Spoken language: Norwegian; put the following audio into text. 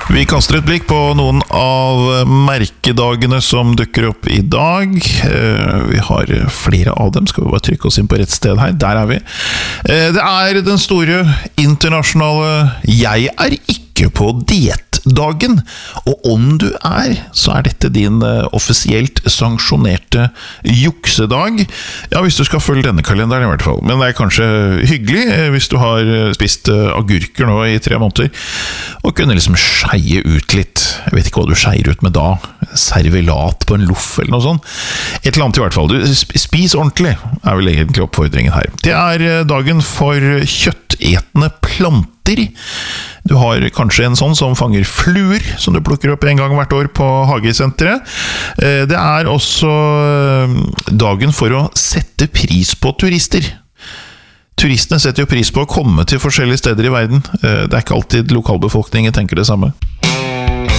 Vi kaster et blikk på noen av merkedagene som dukker opp i dag. Vi har flere av dem, skal vi bare trykke oss inn på rett sted her. Der er vi. Det er den store internasjonale «Jeg er ikke på diett-dagen», og om du så er dette din offisielt sanksjonerte juksedag. Ja, hvis du skal følge denne kalenderen i hvert fall. Men det er kanskje hyggelig hvis du har spist agurker nå i 3 måneder, og kunne liksom skeie ut litt. Jeg vet ikke hva du skeier ut med da. Servelat på en loff eller noe sånt. Et eller annet i hvert fall. Du spis ordentlig, er vel egentlig oppfordringen her. Det er dagen for kjøttetende planter. Du har kanskje en sånn som fanger fluer, som du plukker opp en gang hvert år på hagesenteret. Det er også dagen for å sette pris på turister. Turistene setter jo pris på å komme til forskjellige steder i verden. Det er ikke alltid lokalbefolkningen tenker det samme.